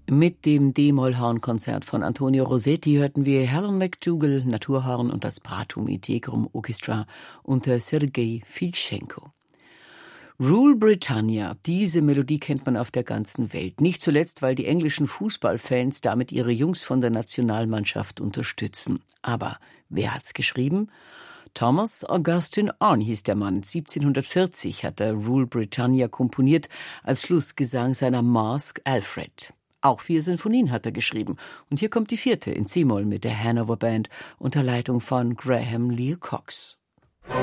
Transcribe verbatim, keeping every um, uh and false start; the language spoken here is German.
Mit dem D-Moll-Horn-Konzert von Antonio Rossetti hörten wir Helen McDougall, Naturhorn und das Pratum Integrum Orchestra unter Sergei Filtschenko. Rule Britannia, diese Melodie kennt man auf der ganzen Welt. Nicht zuletzt, weil die englischen Fußballfans damit ihre Jungs von der Nationalmannschaft unterstützen. Aber wer hat's geschrieben? Thomas Augustine Arne hieß der Mann. siebzehnhundertvierzig hat er Rule Britannia komponiert als Schlussgesang seiner Masque Alfred. Auch vier Sinfonien hat er geschrieben. Und hier kommt die vierte in C-Moll mit der Hanover Band unter Leitung von Graham Lear Cox.